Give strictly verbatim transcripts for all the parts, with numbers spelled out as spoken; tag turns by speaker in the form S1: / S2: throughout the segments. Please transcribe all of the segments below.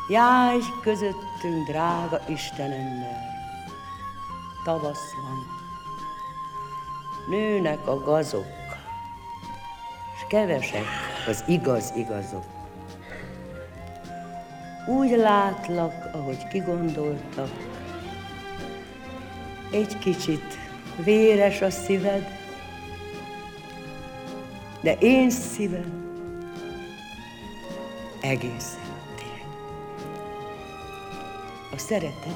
S1: Járj közöttünk, drága Istenember, tavasz van, nőnek a gazok, s kevesek az igaz-igazok. Úgy látlak, ahogy kigondoltak, egy kicsit véres a szíved, de én szívem egészen tény. A szeretet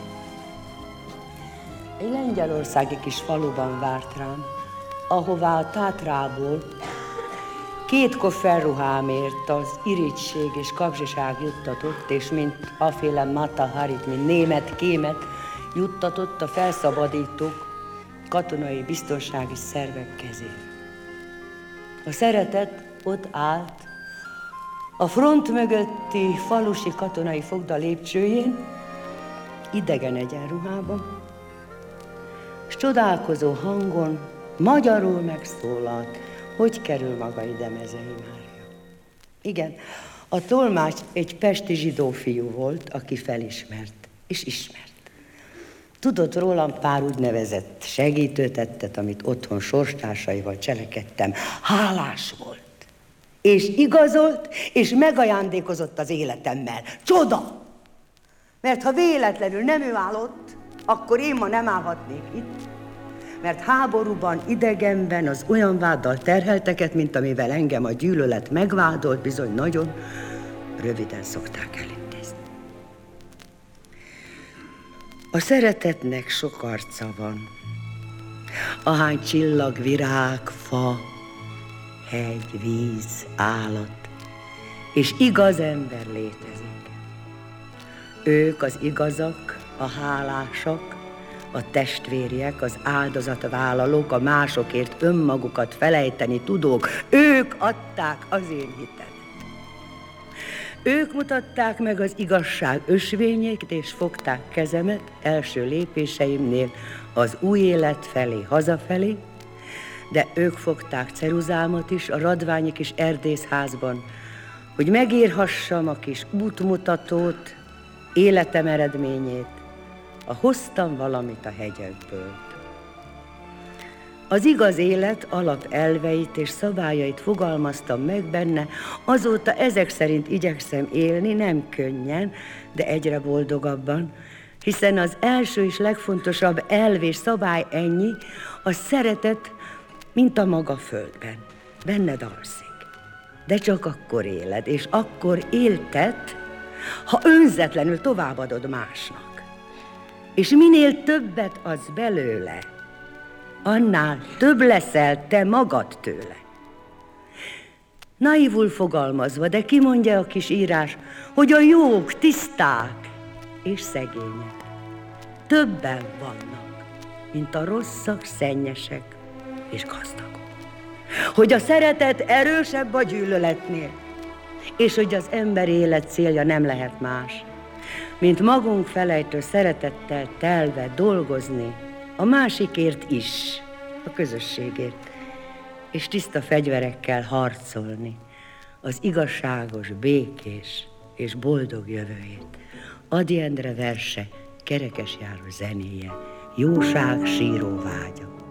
S1: egy lengyelországi kis faluban várt rám, ahová a Tátrából két kofferruhámért az irigység és kapzsiság juttatott, és mint aféle Mata Harit, mint német kémet juttatott a felszabadítók katonai biztonsági szervek kezére. A szeretet ott állt a front mögötti falusi katonai fogda lépcsőjén, idegen egyenruhában, s csodálkozó hangon magyarul megszólalt, hogy kerül maga ide, Mezei Mária. Igen, a tolmács egy pesti zsidó fiú volt, aki felismert és ismert. Tudott rólam pár úgynevezett segítőtettet, amit otthon sorstársaival cselekedtem. Hálás volt, és igazolt, és megajándékozott az életemmel. Csoda! Mert ha véletlenül nem ő állott, akkor én ma nem állhatnék itt. Mert háborúban, idegenben az olyan váddal terhelteket, mint amivel engem a gyűlölet megvádolt, bizony nagyon röviden szokták elintézni. A szeretetnek sok arca van. Ahány csillag, virág, fa, hegy, víz, állat, és igaz ember létezik. Ők az igazak, a hálásak, a testvériek, az áldozatvállalók, a másokért önmagukat felejteni tudók. Ők adták az én hitemet. Ők mutatták meg az igazság ösvényét, és fogták kezemet első lépéseimnél az új élet felé, hazafelé, de ők fogták ceruzámat is a radványi kis erdészházban, hogy megírhassam a kis útmutatót, életem eredményét, a hoztam valamit a hegyekből. Az igaz élet alapelveit és szabályait fogalmaztam meg benne, azóta ezek szerint igyekszem élni, nem könnyen, de egyre boldogabban, hiszen az első és legfontosabb elv és szabály ennyi, a szeretet, mint a maga földben, benned alszik. De csak akkor éled, és akkor éltet, ha önzetlenül továbbadod másnak. És minél többet adsz belőle, annál több leszel te magad tőle. Naivul fogalmazva, de ki mondja a kis írás, hogy a jók, tiszták és szegények többen vannak, mint a rosszak, szennyesek és gazdagok. Hogy a szeretet erősebb a gyűlöletnél, és hogy az ember élet célja nem lehet más, mint magunk felejtő szeretettel telve dolgozni a másikért is, a közösségért, és tiszta fegyverekkel harcolni az igazságos, békés és boldog jövőjét. Ady Endre verse, Kerekesjános zenéje, jóság síró vágya.